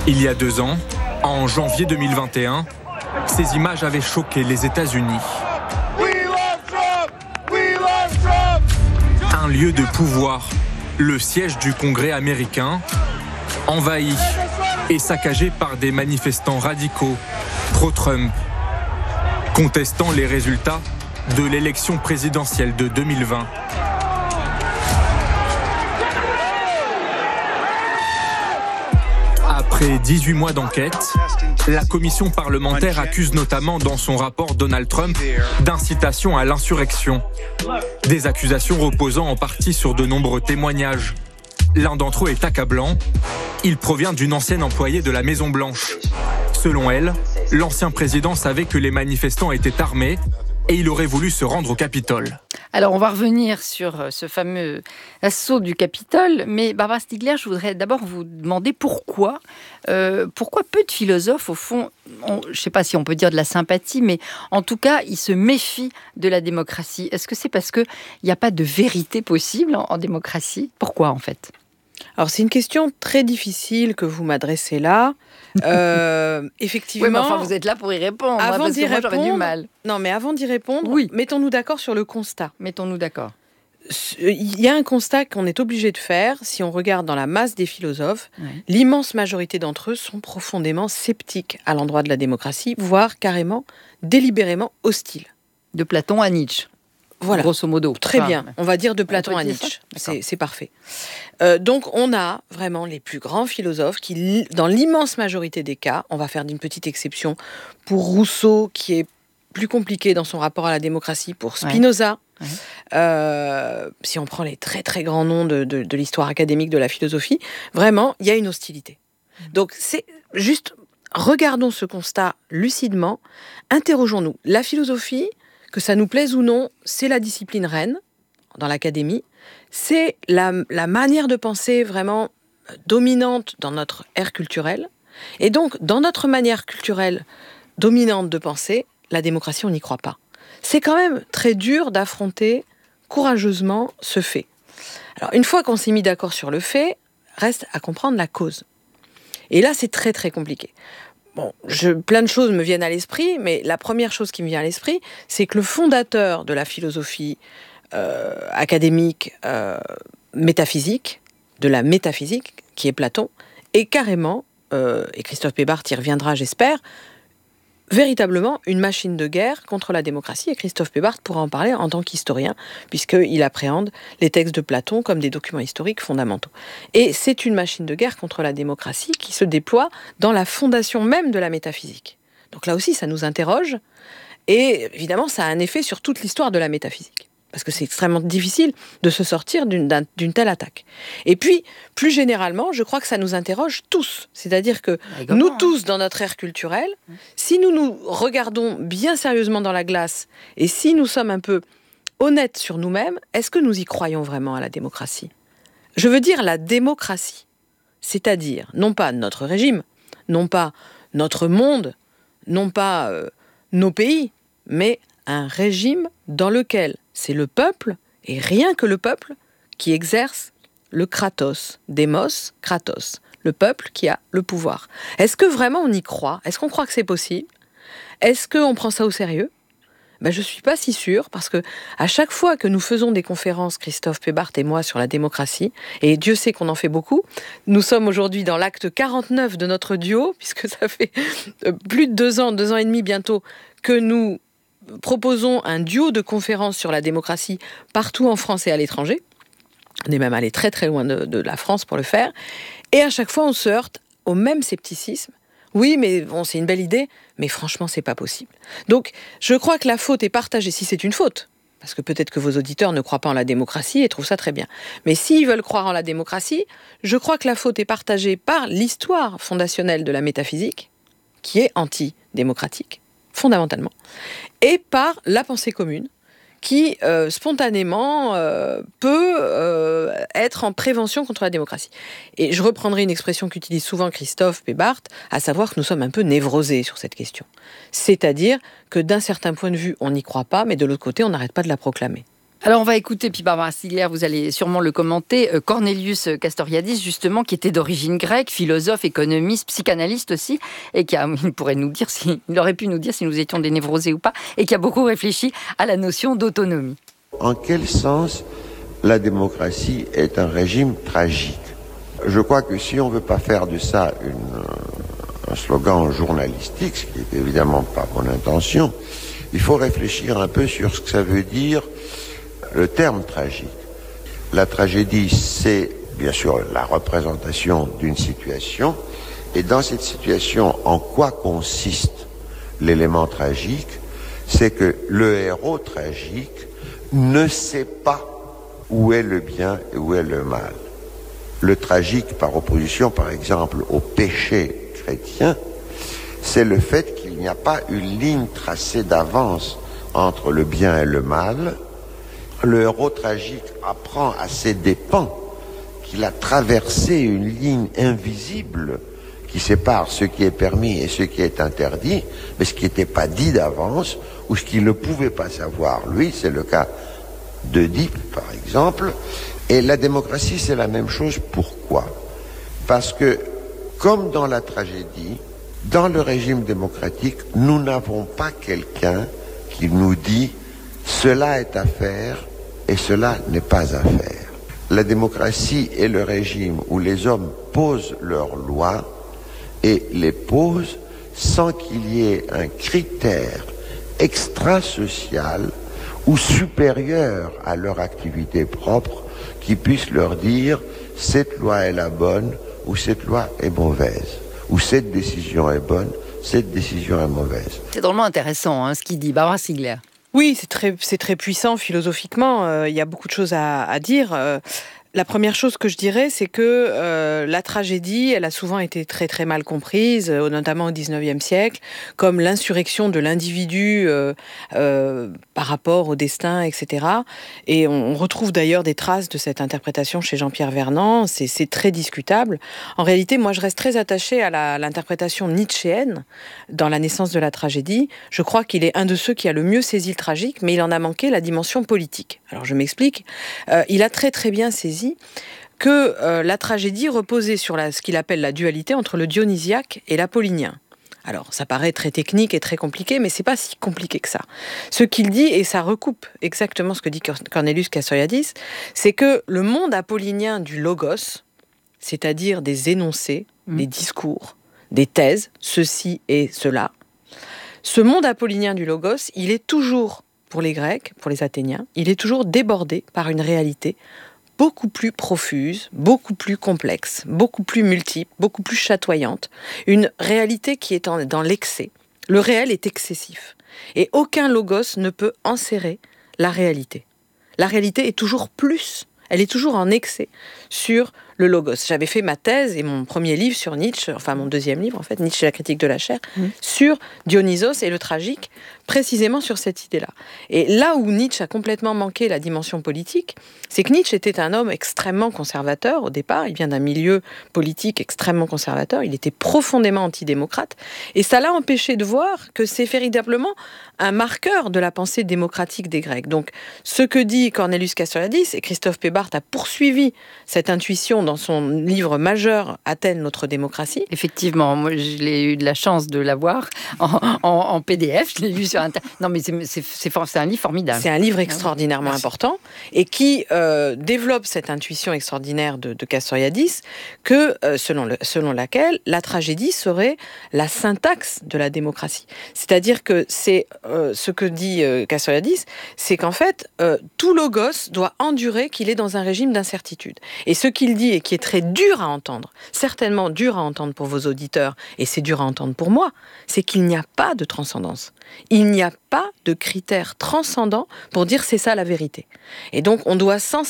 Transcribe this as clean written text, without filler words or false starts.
Il y a 2 ans, en janvier 2021, ces images avaient choqué les États-Unis. Un lieu de pouvoir, le siège du Congrès américain, envahi et saccagé par des manifestants radicaux pro-Trump, contestant les résultats de l'élection présidentielle de 2020. Après 18 mois d'enquête, la commission parlementaire accuse notamment dans son rapport Donald Trump d'incitation à l'insurrection. Des accusations reposant en partie sur de nombreux témoignages. L'un d'entre eux est accablant. Il provient d'une ancienne employée de la Maison-Blanche. Selon elle, l'ancien président savait que les manifestants étaient armés et il aurait voulu se rendre au Capitole. Alors, on va revenir sur ce fameux assaut du Capitole, mais Barbara Stiegler, je voudrais d'abord vous demander pourquoi peu de philosophes, au fond, je ne sais pas si on peut dire de la sympathie, mais en tout cas, ils se méfient de la démocratie. Est-ce que c'est parce qu'il n'y a pas de vérité possible en démocratie ? Pourquoi, en fait ? Alors, c'est une question très difficile que vous m'adressez là. Effectivement. Oui, mais enfin, vous êtes là pour y répondre. Avant parce d'y que moi, répondre, j'aurais du mal. Non, mais avant d'y répondre, oui. Mettons-nous d'accord sur le constat. Mettons-nous d'accord. Il y a un constat qu'on est obligé de faire si on regarde dans la masse des philosophes. Oui. L'immense majorité d'entre eux sont profondément sceptiques à l'endroit de la démocratie, voire carrément, délibérément hostiles. De Platon à Nietzsche. Voilà. Grosso modo. Très bien. On va dire de Platon à Nietzsche. C'est parfait. Donc, on a vraiment les plus grands philosophes qui, dans l'immense majorité des cas, on va faire d'une petite exception pour Rousseau, qui est plus compliqué dans son rapport à la démocratie, pour Spinoza. Ouais. Si on prend les très très grands noms de l'histoire académique de la philosophie, vraiment, il y a une hostilité. Donc, c'est juste, regardons ce constat lucidement, interrogeons-nous. La philosophie, que ça nous plaise ou non, c'est la discipline reine dans l'académie. C'est la manière de penser vraiment dominante dans notre ère culturelle. Et donc, dans notre manière culturelle dominante de penser, la démocratie, on n'y croit pas. C'est quand même très dur d'affronter courageusement ce fait. Alors, une fois qu'on s'est mis d'accord sur le fait, reste à comprendre la cause. Et là, c'est très, très compliqué. Bon, plein de choses me viennent à l'esprit, mais la première chose qui me vient à l'esprit, c'est que le fondateur de la philosophie académique métaphysique, de la métaphysique, qui est Platon, est carrément, et Christophe Pébart y reviendra, j'espère, véritablement une machine de guerre contre la démocratie. Et Christophe Pébart pourra en parler en tant qu'historien, puisqu'il appréhende les textes de Platon comme des documents historiques fondamentaux. Et c'est une machine de guerre contre la démocratie qui se déploie dans la fondation même de la métaphysique. Donc là aussi, ça nous interroge, et évidemment, ça a un effet sur toute l'histoire de la métaphysique. Parce que c'est extrêmement difficile de se sortir d'une telle attaque. Et puis, plus généralement, je crois que ça nous interroge tous. C'est-à-dire que nous tous, dans notre ère culturelle, si nous nous regardons bien sérieusement dans la glace, et si nous sommes un peu honnêtes sur nous-mêmes, est-ce que nous y croyons vraiment à la démocratie ? Je veux dire la démocratie. C'est-à-dire, non pas notre régime, non pas notre monde, non pas nos pays, mais un régime dans lequel c'est le peuple, et rien que le peuple, qui exerce le kratos, démos, kratos, le peuple qui a le pouvoir. Est-ce que vraiment on y croit ? Est-ce qu'on croit que c'est possible ? Est-ce qu'on prend ça au sérieux ? Je ne suis pas si sûre, parce que à chaque fois que nous faisons des conférences, Christophe Pébart et moi, sur la démocratie, et Dieu sait qu'on en fait beaucoup, nous sommes aujourd'hui dans l'acte 49 de notre duo, puisque ça fait plus de 2 ans et demi bientôt, que nous proposons un duo de conférences sur la démocratie partout en France et à l'étranger. On est même allé très très loin de la France pour le faire. Et à chaque fois, on se heurte au même scepticisme. Oui, mais bon, c'est une belle idée, mais franchement, c'est pas possible. Donc, je crois que la faute est partagée, si c'est une faute, parce que peut-être que vos auditeurs ne croient pas en la démocratie et trouvent ça très bien. Mais s'ils veulent croire en la démocratie, je crois que la faute est partagée par l'histoire fondationnelle de la métaphysique, qui est antidémocratique, fondamentalement, et par la pensée commune, qui spontanément peut être en prévention contre la démocratie. Et je reprendrai une expression qu'utilise souvent Christophe Pébart, à savoir que nous sommes un peu névrosés sur cette question. C'est-à-dire que d'un certain point de vue, on n'y croit pas, mais de l'autre côté, on n'arrête pas de la proclamer. Alors on va écouter, puis Barbara Stigler, vous allez sûrement le commenter, Cornelius Castoriadis, justement, qui était d'origine grecque, philosophe, économiste, psychanalyste aussi, et il aurait pu nous dire si nous étions des névrosés ou pas, et qui a beaucoup réfléchi à la notion d'autonomie. En quel sens la démocratie est un régime tragique? Je crois que si on ne veut pas faire de ça un slogan journalistique, ce qui n'est évidemment pas mon intention, il faut réfléchir un peu sur ce que ça veut dire le terme tragique. La tragédie, c'est bien sûr la représentation d'une situation, et dans cette situation, en quoi consiste l'élément tragique? C'est que le héros tragique ne sait pas où est le bien et où est le mal. Le tragique, par opposition, par exemple, au péché chrétien, c'est le fait qu'il n'y a pas une ligne tracée d'avance entre le bien et le mal. Le héros tragique apprend à ses dépens qu'il a traversé une ligne invisible qui sépare ce qui est permis et ce qui est interdit, mais ce qui n'était pas dit d'avance, ou ce qu'il ne pouvait pas savoir. Lui, c'est le cas d'Œdipe, par exemple. Et la démocratie, c'est la même chose. Pourquoi? Parce que, comme dans la tragédie, dans le régime démocratique, nous n'avons pas quelqu'un qui nous dit « cela est à faire » et cela n'est pas à faire. La démocratie est le régime où les hommes posent leurs lois et les posent sans qu'il y ait un critère extrasocial ou supérieur à leur activité propre qui puisse leur dire cette loi est la bonne ou cette loi est mauvaise, ou cette décision est bonne, cette décision est mauvaise. C'est drôlement intéressant ce qu'il dit, Barbara Stigler. Oui, c'est très puissant philosophiquement. Il y a beaucoup de choses à dire. La première chose que je dirais, c'est que la tragédie, elle a souvent été très très mal comprise, notamment au XIXe siècle, comme l'insurrection de l'individu par rapport au destin, etc. Et on retrouve d'ailleurs des traces de cette interprétation chez Jean-Pierre Vernant. C'est très discutable. En réalité, moi, je reste très attachée à l'interprétation nietzschéenne dans La naissance de la tragédie. Je crois qu'il est un de ceux qui a le mieux saisi le tragique, mais il en a manqué la dimension politique. Alors, je m'explique. Il a très très bien saisi que la tragédie reposait sur ce qu'il appelle la dualité entre le dionysiaque et l'apollinien. Alors, ça paraît très technique et très compliqué, mais c'est pas si compliqué que ça. Ce qu'il dit, et ça recoupe exactement ce que dit Cornelius Castoriadis, c'est que le monde apollinien du logos, c'est-à-dire des énoncés, des discours, des thèses, ceci et cela, ce monde apollinien du logos, il est toujours, pour les Grecs, pour les Athéniens, il est toujours débordé par une réalité beaucoup plus profuse, beaucoup plus complexe, beaucoup plus multiple, beaucoup plus chatoyante. Une réalité qui est dans l'excès. Le réel est excessif. Et aucun logos ne peut enserrer la réalité. La réalité est toujours plus. Elle est toujours en excès sur le logos. J'avais fait ma thèse et mon premier livre sur Nietzsche, enfin mon deuxième livre en fait, Nietzsche et la critique de la chair, sur Dionysos et le tragique, précisément sur cette idée-là. Et là où Nietzsche a complètement manqué la dimension politique, c'est que Nietzsche était un homme extrêmement conservateur au départ, il vient d'un milieu politique extrêmement conservateur, il était profondément antidémocrate, et ça l'a empêché de voir que c'est véritablement un marqueur de la pensée démocratique des Grecs. Donc ce que dit Cornelius Castoriadis, et Christophe Pébart a poursuivi cette intuition dans son livre majeur « Athènes, notre démocratie ». Effectivement, moi j'ai eu de la chance de l'avoir en PDF, je l'ai lu sur Internet. Non mais c'est un livre formidable. C'est un livre extraordinairement important et qui développe cette intuition extraordinaire de Castoriadis que, selon laquelle la tragédie serait la syntaxe de la démocratie. C'est-à-dire que c'est ce que dit Castoriadis, c'est qu'en fait, tout logos doit endurer qu'il est dans un régime d'incertitude. Et ce qu'il dit, et qui est très dur à entendre, certainement dur à entendre pour vos auditeurs, et c'est dur à entendre pour moi, c'est qu'il n'y a pas de transcendance. Il n'y a pas de critères transcendants pour dire c'est ça la vérité. Et donc on doit sans